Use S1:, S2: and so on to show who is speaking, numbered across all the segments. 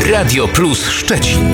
S1: Radio Plus Szczecin.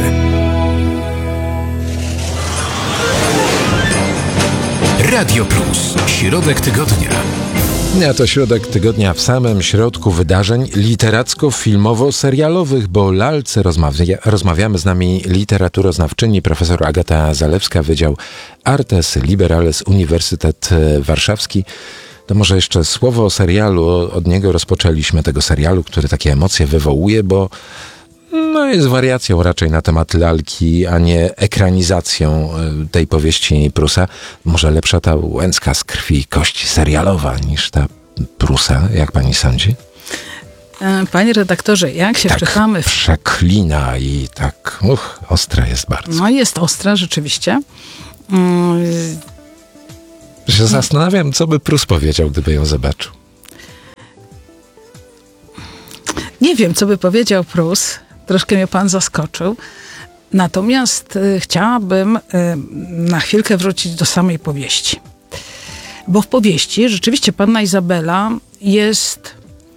S1: Radio Plus. Środek tygodnia.
S2: A to środek tygodnia w samym środku wydarzeń literacko-filmowo-serialowych, bo o lalce rozmawiamy. Z nami literaturoznawczyni profesor Agata Zalewska, Wydział Artes Liberales, Uniwersytet Warszawski. To może jeszcze słowo o serialu. Od niego rozpoczęliśmy, tego serialu, który takie emocje wywołuje, bo jest wariacją raczej na temat lalki, a nie ekranizacją tej powieści Prusa. Może lepsza ta Łęcka z krwi i kości serialowa niż ta Prusa, jak pani sądzi?
S3: Panie redaktorze, jak się wczytamy...
S2: Przeklina i tak, ostra jest bardzo.
S3: No jest ostra, rzeczywiście.
S2: Się zastanawiam, co by Prus powiedział, gdyby ją zobaczył.
S3: Nie wiem, co by powiedział Prus. Troszkę mnie pan zaskoczył. Natomiast chciałabym na chwilkę wrócić do samej powieści. Bo w powieści rzeczywiście panna Izabela jest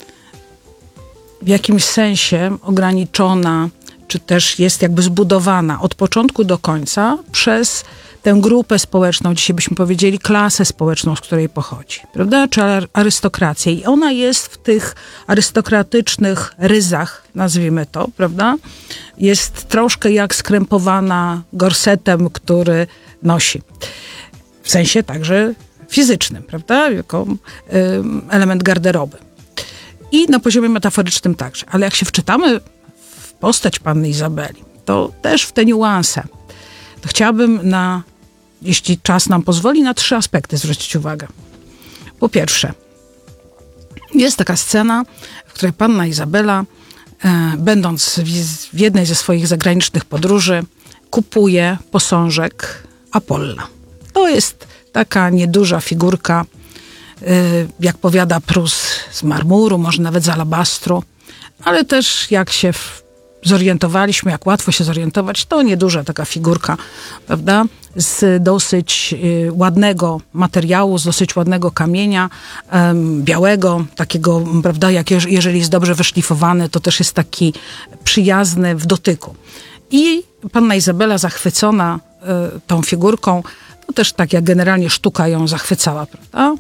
S3: w jakimś sensie ograniczona, czy też jest jakby zbudowana od początku do końca przez tę grupę społeczną, dzisiaj byśmy powiedzieli klasę społeczną, z której pochodzi, prawda? Czy arystokrację. I ona jest w tych arystokratycznych ryzach, nazwijmy to, prawda? Jest troszkę jak skrępowana gorsetem, który nosi. W sensie także fizycznym, prawda? Jako element garderoby. I na poziomie metaforycznym także. Ale jak się wczytamy w postać panny Izabeli, to też w te niuanse, to chciałabym jeśli czas nam pozwoli, na 3 aspekty zwrócić uwagę. Po pierwsze, jest taka scena, w której panna Izabela, będąc w jednej ze swoich zagranicznych podróży, kupuje posążek Apolla. To jest taka nieduża figurka, jak powiada Prus, z marmuru, może nawet z alabastru, ale też jak się zorientowaliśmy, jak łatwo się zorientować, to nieduża taka figurka, prawda, z dosyć ładnego materiału, z dosyć ładnego kamienia, białego, takiego, prawda, jeżeli jest dobrze wyszlifowany, to też jest taki przyjazny w dotyku. I panna Izabela zachwycona tą figurką, to też tak jak generalnie sztuka ją zachwycała, prawda?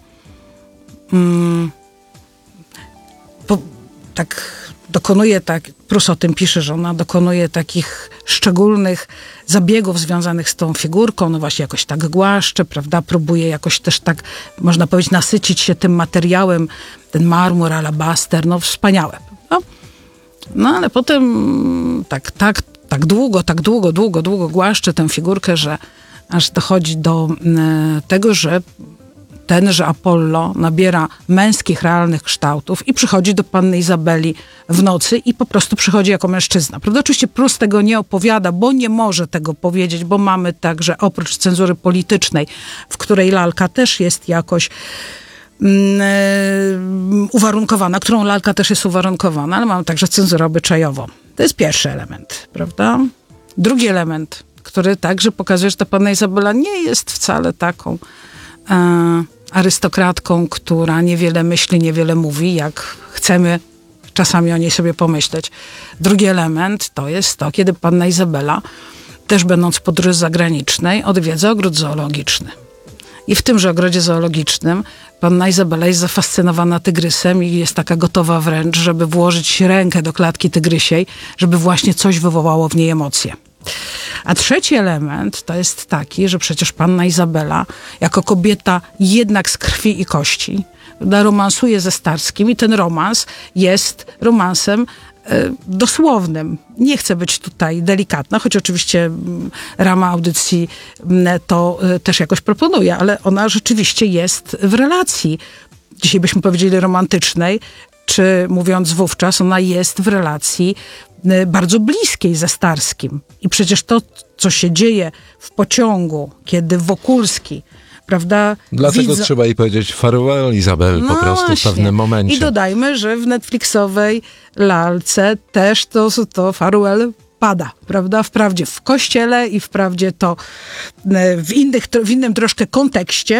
S3: Prus o tym pisze, że ona dokonuje takich szczególnych zabiegów związanych z tą figurką, no właśnie jakoś tak głaszcze, prawda, próbuje jakoś też tak, można powiedzieć, nasycić się tym materiałem, ten marmur, alabaster, no wspaniałe, prawda? No ale potem tak długo głaszcze tę figurkę, że aż dochodzi do tego, że tenże Apollo nabiera męskich, realnych kształtów i przychodzi do panny Izabeli w nocy i po prostu przychodzi jako mężczyzna. Prawda? Oczywiście Prus tego nie opowiada, bo nie może tego powiedzieć, bo mamy także oprócz cenzury politycznej, w której lalka też jest jakoś uwarunkowana, którą lalka też jest uwarunkowana, ale mamy także cenzurę obyczajową. To jest pierwszy element, prawda? Drugi element, który także pokazuje, że ta panna Izabela nie jest wcale taką arystokratką, która niewiele myśli, niewiele mówi, jak chcemy czasami o niej sobie pomyśleć. Drugi element to jest to, kiedy panna Izabela, też będąc w podróży zagranicznej, odwiedza ogród zoologiczny. I w tymże ogrodzie zoologicznym panna Izabela jest zafascynowana tygrysem i jest taka gotowa wręcz, żeby włożyć rękę do klatki tygrysiej, żeby właśnie coś wywołało w niej emocje. A trzeci element to jest taki, że przecież panna Izabela, jako kobieta jednak z krwi i kości, romansuje ze Starskim i ten romans jest romansem dosłownym. Nie chcę być tutaj delikatna, choć oczywiście rama audycji to też jakoś proponuje, ale ona rzeczywiście jest w relacji, dzisiaj byśmy powiedzieli romantycznej, czy mówiąc wówczas, ona jest w relacji bardzo bliskiej ze Starskim. I przecież to, co się dzieje w pociągu, kiedy Wokulski, prawda...
S2: Dlatego trzeba jej powiedzieć farewell, Izabel, po prostu właśnie. W pewnym momencie.
S3: I dodajmy, że w Netflixowej lalce też to farewell pada, prawda? Wprawdzie w kościele i wprawdzie to w innym troszkę kontekście,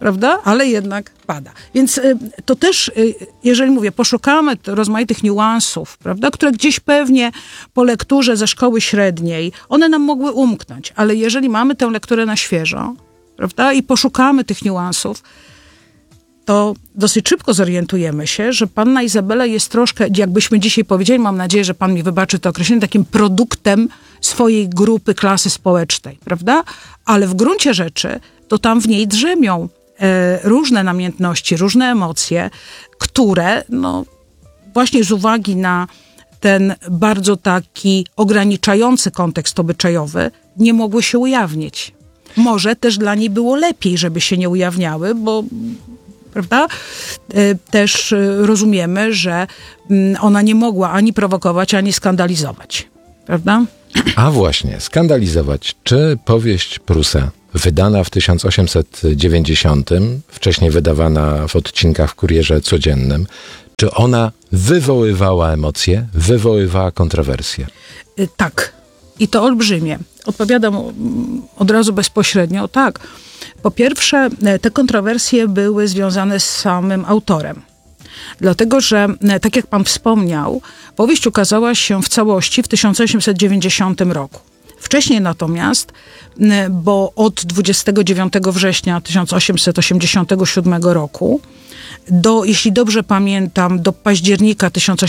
S3: prawda? Ale jednak pada. Więc to też, jeżeli mówię, poszukamy rozmaitych niuansów, prawda? Które gdzieś pewnie po lekturze ze szkoły średniej, one nam mogły umknąć, ale jeżeli mamy tę lekturę na świeżo, prawda? I poszukamy tych niuansów, to dosyć szybko zorientujemy się, że panna Izabela jest troszkę, jakbyśmy dzisiaj powiedzieli, mam nadzieję, że pan mi wybaczy to określenie, takim produktem swojej grupy, klasy społecznej, prawda? Ale w gruncie rzeczy to tam w niej drzemią różne namiętności, różne emocje, które no właśnie z uwagi na ten bardzo taki ograniczający kontekst obyczajowy nie mogły się ujawnić. Może też dla niej było lepiej, żeby się nie ujawniały, bo prawda? Też rozumiemy, że ona nie mogła ani prowokować, ani skandalizować. Prawda?
S2: A właśnie, skandalizować. Czy powieść Prusa, wydana w 1890, wcześniej wydawana w odcinkach w Kurierze Codziennym, czy ona wywoływała emocje, wywoływała kontrowersje?
S3: Tak. I to olbrzymie. Odpowiadam od razu bezpośrednio. Tak. Po pierwsze, te kontrowersje były związane z samym autorem. Dlatego, że, tak jak pan wspomniał, powieść ukazała się w całości w 1890 roku. Wcześniej natomiast, bo od 29 września 1887 roku do, jeśli dobrze pamiętam, do października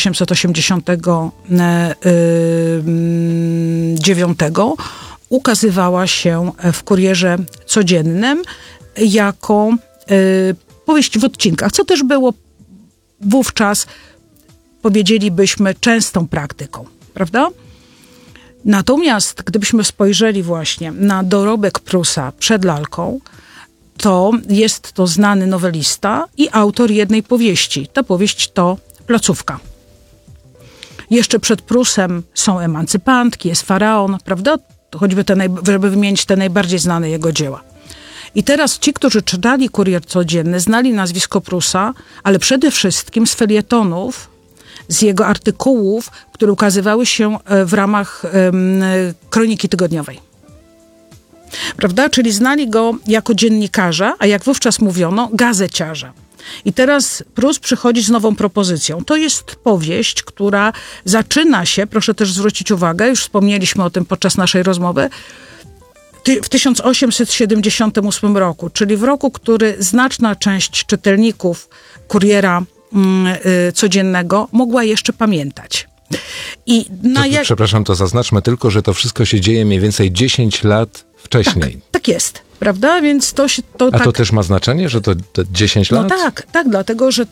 S3: 1889 ukazywała się w Kurierze Codziennym jako powieść w odcinkach, co też było wówczas, powiedzielibyśmy, częstą praktyką, prawda? Natomiast gdybyśmy spojrzeli właśnie na dorobek Prusa przed lalką, to jest to znany nowelista i autor jednej powieści. Ta powieść to Placówka. Jeszcze przed Prusem są Emancypantki, jest Faraon, prawda? Choćby żeby wymienić te najbardziej znane jego dzieła. I teraz ci, którzy czytali Kurier Codzienny, znali nazwisko Prusa, ale przede wszystkim z felietonów, z jego artykułów, które ukazywały się w ramach Kroniki Tygodniowej. Prawda? Czyli znali go jako dziennikarza, a jak wówczas mówiono, gazeciarza. I teraz Prus przychodzi z nową propozycją. To jest powieść, która zaczyna się, proszę też zwrócić uwagę, już wspomnieliśmy o tym podczas naszej rozmowy, w 1878 roku, czyli w roku, który znaczna część czytelników Kuriera Codziennego mogła jeszcze pamiętać. I
S2: przepraszam, to zaznaczmy tylko, że to wszystko się dzieje mniej więcej 10 lat wcześniej.
S3: Tak jest, prawda? Więc to się...
S2: A to też ma znaczenie, że to 10 lat?
S3: No tak, dlatego, że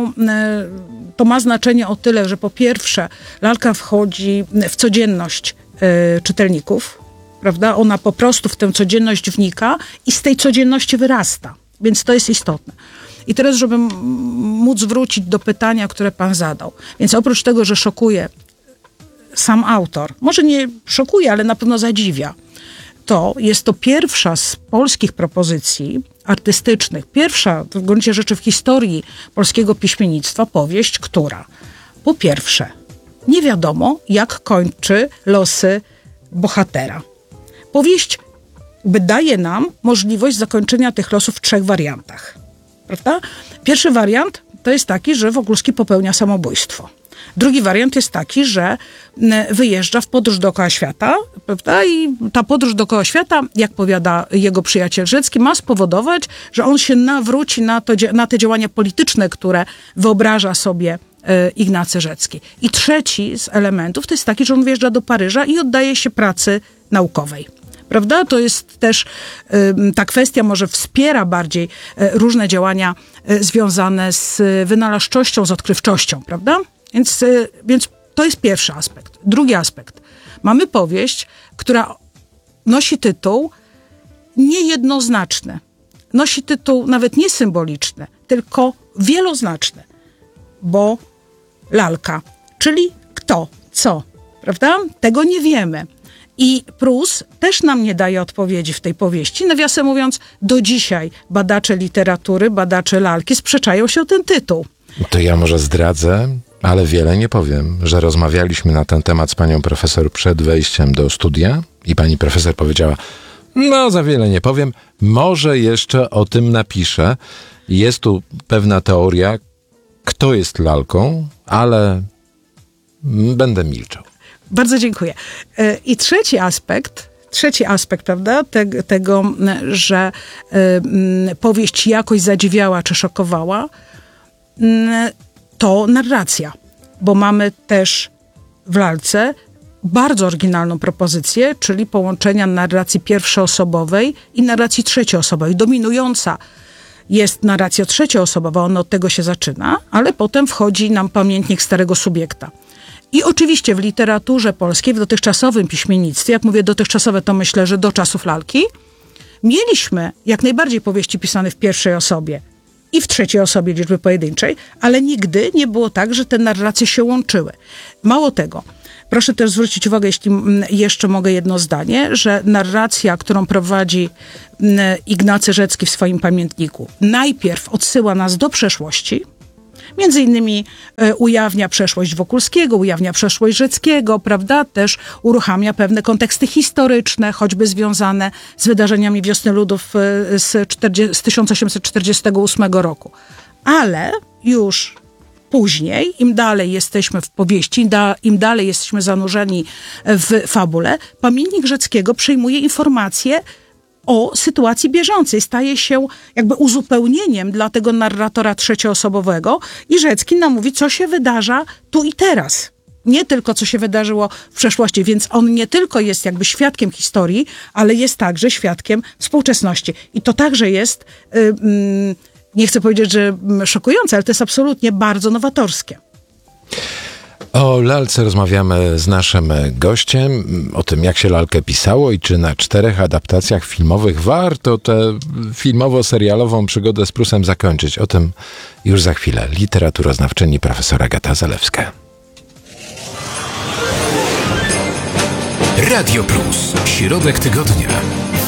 S3: to ma znaczenie o tyle, że po pierwsze lalka wchodzi w codzienność czytelników, prawda? Ona po prostu w tę codzienność wnika i z tej codzienności wyrasta. Więc to jest istotne. I teraz, żeby móc wrócić do pytania, które pan zadał. Więc oprócz tego, że szokuje sam autor, może nie szokuje, ale na pewno zadziwia, to jest to pierwsza z polskich propozycji artystycznych, pierwsza w gruncie rzeczy w historii polskiego piśmiennictwa powieść, która po pierwsze nie wiadomo, jak kończy losy bohatera. Powieść daje nam możliwość zakończenia tych losów w 3 wariantach. Prawda? Pierwszy wariant to jest taki, że Wokulski popełnia samobójstwo. Drugi wariant jest taki, że wyjeżdża w podróż dookoła świata, prawda? I ta podróż dookoła świata, jak powiada jego przyjaciel Rzecki, ma spowodować, że on się nawróci na te działania polityczne, które wyobraża sobie Ignacy Rzecki. I trzeci z elementów to jest taki, że on wyjeżdża do Paryża i oddaje się pracy naukowej. Prawda? To jest też, ta kwestia może wspiera bardziej różne działania związane z wynalazczością, z odkrywczością, prawda? Więc to jest pierwszy aspekt. Drugi aspekt. Mamy powieść, która nosi tytuł niejednoznaczny. Nosi tytuł nawet nie symboliczny, tylko wieloznaczny. Bo lalka, czyli kto, co, prawda? Tego nie wiemy. I Prus też nam nie daje odpowiedzi w tej powieści. Nawiasem mówiąc, do dzisiaj badacze literatury, badacze lalki sprzeczają się o ten tytuł.
S2: To ja może zdradzę, ale wiele nie powiem, że rozmawialiśmy na ten temat z panią profesor przed wejściem do studia i pani profesor powiedziała, No, za wiele nie powiem. Może jeszcze o tym napiszę. Jest tu pewna teoria, kto jest lalką, ale będę milczał.
S3: Bardzo dziękuję. I trzeci aspekt, prawda, tego, że powieść jakoś zadziwiała czy szokowała, to narracja. Bo mamy też w lalce bardzo oryginalną propozycję, czyli połączenia narracji pierwszoosobowej i narracji trzecioosobowej. Dominująca jest narracja trzecioosobowa, ona od tego się zaczyna, ale potem wchodzi nam pamiętnik starego subiekta. I oczywiście w literaturze polskiej, w dotychczasowym piśmiennictwie, jak mówię dotychczasowe, to myślę, że do czasów lalki, mieliśmy jak najbardziej powieści pisane w pierwszej osobie i w trzeciej osobie liczby pojedynczej, ale nigdy nie było tak, że te narracje się łączyły. Mało tego, proszę też zwrócić uwagę, jeśli jeszcze mogę jedno zdanie, że narracja, którą prowadzi Ignacy Rzecki w swoim pamiętniku, najpierw odsyła nas do przeszłości, między innymi ujawnia przeszłość Wokulskiego, ujawnia przeszłość Rzeckiego, prawda? Też uruchamia pewne konteksty historyczne, choćby związane z wydarzeniami Wiosny Ludów z 1848 roku. Ale już później, im dalej jesteśmy w powieści, im dalej jesteśmy zanurzeni w fabule, pamiętnik Rzeckiego przyjmuje informacje o sytuacji bieżącej. Staje się jakby uzupełnieniem dla tego narratora trzecioosobowego i Rzecki nam mówi, co się wydarza tu i teraz. Nie tylko, co się wydarzyło w przeszłości, więc on nie tylko jest jakby świadkiem historii, ale jest także świadkiem współczesności. I to także jest, nie chcę powiedzieć, że szokujące, ale to jest absolutnie bardzo nowatorskie.
S2: O lalce rozmawiamy z naszym gościem, o tym, jak się lalkę pisało i czy na 4 adaptacjach filmowych warto tę filmowo-serialową przygodę z Prusem zakończyć. O tym już za chwilę. Literaturoznawczyni profesor Agata Zalewska.
S1: Radio Plus. Środek tygodnia.